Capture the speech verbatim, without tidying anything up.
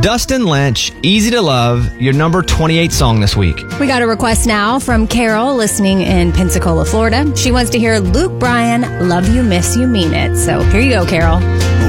Dustin Lynch, Easy to Love, your number twenty-eight song this week. We got a request now from Carol, listening in Pensacola, Florida. She wants to hear Luke Bryan, Love You, Miss You, Mean It. So here you go, Carol.